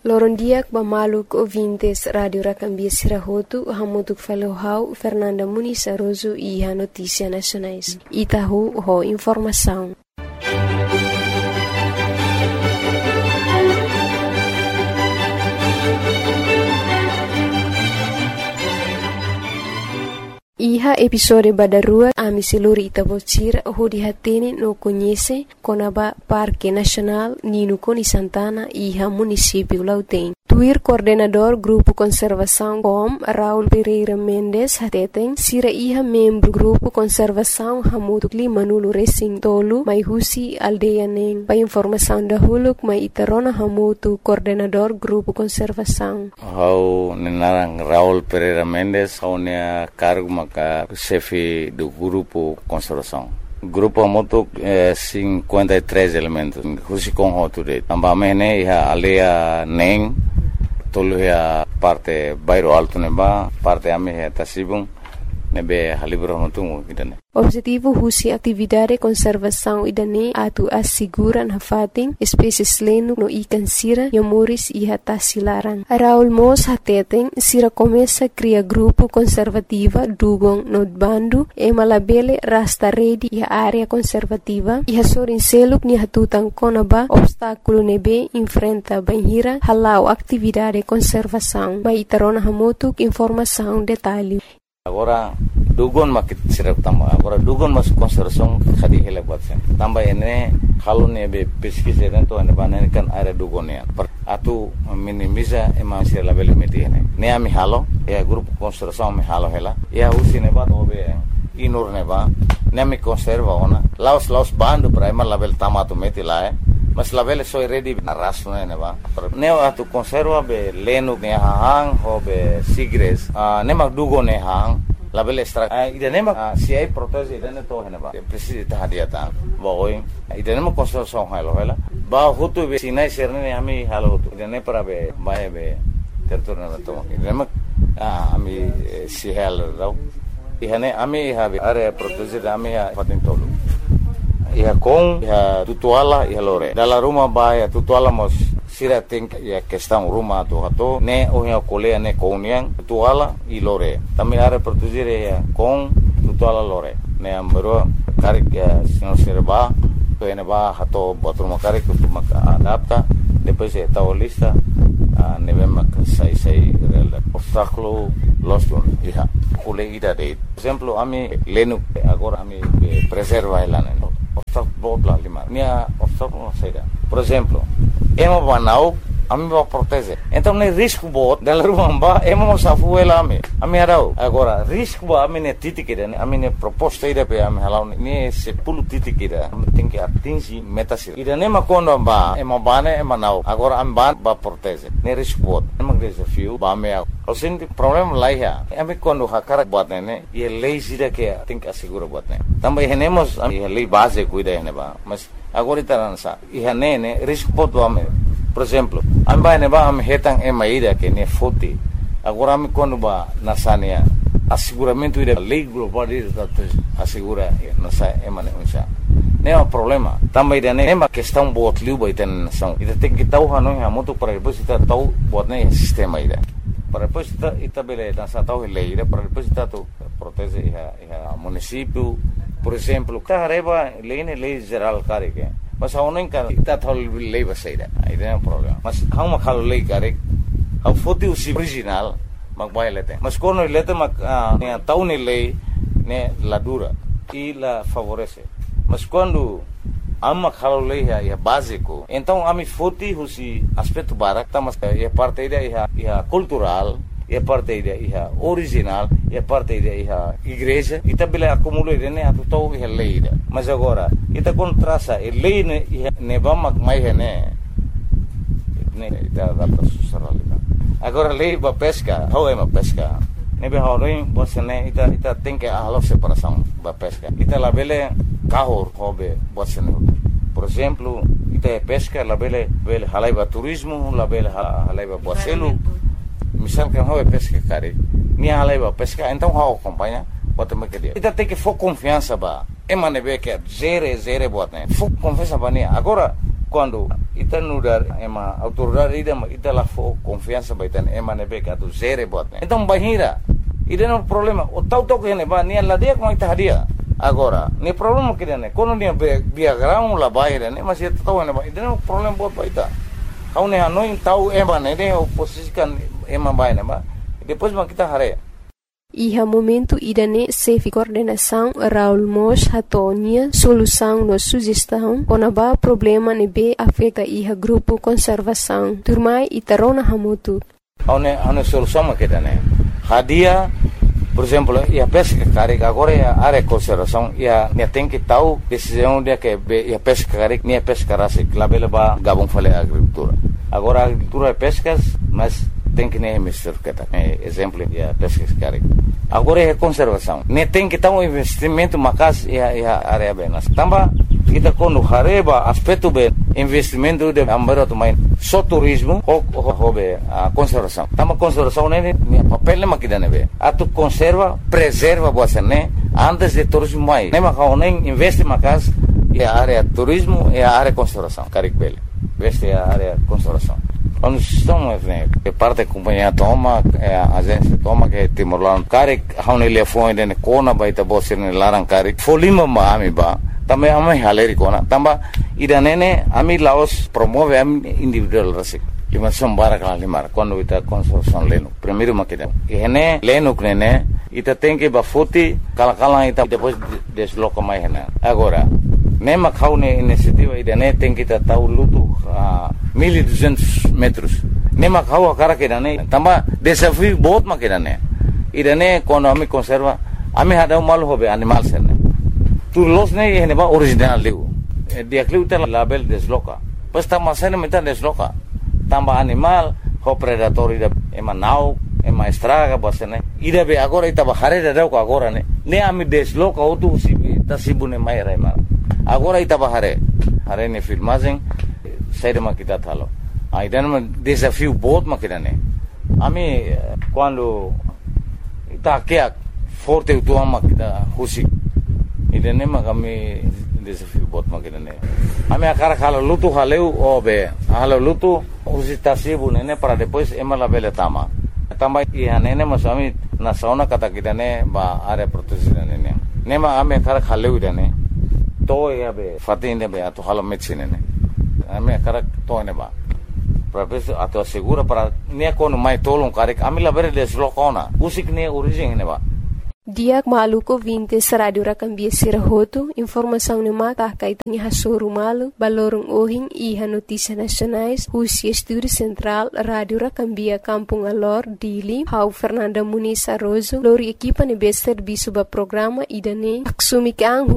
Lorondiak bamaluk ouvintes Radio Racambia Sirahotu, hamutuk falohau Fernanda Muniz Aroso e a Notícia Nacionais. Itahu ho informação. Iha episode badarua ami seluri Itabocira ho dihatene no conhece konaba Parque Nacional Nino Coni Santana iha município Lautém. Tuir coordenador Grupo Conservação COM Raul Pereira Mendes hateten sira iha membro Grupo Conservação Hamutuk Limanulu Racing Tolu mai husi aldeia neng. Pa informação da huluk mai itarona hamutu coordenador Grupo Conservação. Hau nenarang Raul Pereira Mendes hau nea cargo maka chefe do Grupo Conservação. Grupo Hamutuk 53 elementos. Husi com hoture. Ambamene iha aldeia neng. Tolu ya parte bairro alto neba, parte ame ya tasibung nebe halibro mutungu idane. Objetivo husi atividade conservação idane atu assegura na fating espécies leno no ikan sira yamuris iha tasilaran. Raul Mos hateten sira começa cria grupo conservativa dugong no bandu e malabele rasta redi iha área conservativa iha sorin seluk ni hatutan konaba obstáculo nebe enfrenta banhira halau atividade conservação mai tarona hamutuk informação detalhe. Agora dugon makit sirap tamba agora dugon mas conservação khadi hele batsen tamba ene halone be pesquisa dentro ane banen kan area dugonia atu minimiza ema sir label meti ne ami halo e grupo conservação mi halo hela ya usine ba obe inur ne ba ne mi conserva ona laos bando prima label tamato meti la mas label so ready na raso ne ba ne atu conserva be leno ne hang ho be sigres ne mag dugo ne hang label extra idane ma si ai protege idane to hena ba precisa ta hadiata ba oi idane ma conservação halo hela ba hutu be sinai serne ami halo hutu idane para be bae be terturna to idane ma ami si hal rau ihane ami have area protege ami ha patin tolu ia com ia tutuala ia lore dalla rumah ba ia tutuala mos sira think ia questão rumah tu hato ne o ia colea ne koniang tutuala i lore também area produzir ia com tutuala lore ne ambero karik ia senhor serba to ene ba hato botruma karik tu maka adapta depois ia tau lista ne vem sai obstáculo losto ia colega de exemplo ami lenu agora ami preserva elane obstáculo lima minha obstáculo saída por exemplo emo banau ami ba protege então nem risco bot dela rumba emo safu ela ami arau agora risco ba ami ne titikida ami ne proposta ida pe ami halau ni se pulu titikida tem que atingir metas ida nem makondo ba emo bane emo nau agora ami ba protege ne risco bot emo desafio ba me o senti problema lá ya ami quando hakara bot ne e lei sida que tem que assegurar bot ne também renemos a lei base cuida ne ba mas agora itaransa e ne risco bot do ami. Por exemplo, amba ne ba am hetang emaida que ne foti. Agora me quando ba nasania asseguramento ida lei global ida assegura nasa emane unsa. Ne é problema. Também ida ne uma questão bot liu ba iten nação. Ida tem que tau hanoi hamoto para depois ita tau bot ne sistema ida. Para depois ita bele nasa tau lei ida para depois ita tu protege a município. Por exemplo, carreba lei geral care que mas a não encara está tal lei vai sair aí não é problema mas há uma calo lei cara há foto original mas vai lete mas quando lete mas né tau ne lei né la dura e la favorece mas quando há uma calo lei é básico então a mi foto usi aspecto barak tá mas é parte da é cultural é parte da é original é parte da é igreja e também acumula né a total é lei mas agora ita contrasa e lei ne vamos mais né da socialidade agora lei ba pesca how é uma pesca ne be horin você né ita tem que a separação ba pesca ita la bele carro hobe você né por exemplo ita pesca la bele halai ba turismo la bele halai ba bocelo misal que hobe pesca cari ni halai ba pesca então how acompanha bota me que dia ita tem que for confiança ba emane be que zere bot né for confiança ba ne agora quando ita nudar ema autoridade ita lá for confiança baitan ema nebe ka tu zere bot então bahira ida no problema o tau que ne ba nia ladia com ita hadia agora ni problema que ne quando nia via ground la bahira ne mas ita tau ne ba ida no problema bot baita kau ne hanoi tau ema ne oposikan ema baina ba depois kita hare. Iha momento idane sefi coordenação Raul Mos hatonia solução no sugestão konaba problema nebe afeta iha grupo conservação turmai itarona hamutu. Ane solução makidane. Hadia, por exemplo, ia pesca carik agora ia área conservação ia tem que tal decisão dia que ia pesca carik nia pesca rasik labela ba gabung fale agricultura. Agora agricultura pescas, mas tem que nem mistur kata exemplo ya pesca carik agora é conservação ne tem que ter um investimento macas ia área benas tamba kita quando hareba aspecto bem investimento de ambaro também só turismo ou a conservação tamba conservação ne papel makida nebe atu conserva preserva você né antes de turismo mai ne makau nem investe macas ia área turismo e a área conservação carik bele veste a área conservação. Quando estamos que parte da companhia toma, a agência toma que Timor-Leste, cara, há telefone de Kona baita bosse ne larang cara, folima ami ba, também ami haleri Kona, tamba ida nene ami Laos promove ami individual rasik. Lima sombara kala limar, quando ita construção leno, primeiro makida. E hene leno nene, ita tem que bafuti kala ita depois desloca mais hene. Agora nema kau ne inisiativa idane tem que tahu lutu 1200 metros nema kau akara kedane tamba desafio बहुत makedane idane quando ami conserva ami hada mal hobe animal serne tu los ne hene ba original liu dia kliu tel label desloca pas tamba sene meta desloca tamba animal ho predator ida emanau ema estraga basene ida be agora ita bahare da ko agora ne ami desloca otu sibi tasibune mai raima agora ita bahare ne filmagem saída makita thalo aidan ma desafio बहुत makidane ami quando ita kia forte tu makita husi idane magami desafio बहुत makidane ami akara khala lutu haleu obe halo lutu husi tasibu ne para depois emala bele tama ihanene masami na sauna kata kitane ba are protection ne nema ami akara khaleu idane to ya be fatin be ato halo medicine ne ami akara to ne ba professor ato segura para ne kono mai tolong karek ami la bere deslokona usik ne origin ne ba Diak maluko 20 Radio Rakambia Sirahoto, informação ne mata kaitangi hasuru malu, balorong ohing iha notícia nacionais, Husi Estúdio Central, Radio Rakambia Kampung Alor, Dili, Hau Fernanda Muniz Arrozo, lori equipa ne be serviço ba programa idane, aksumi ke ang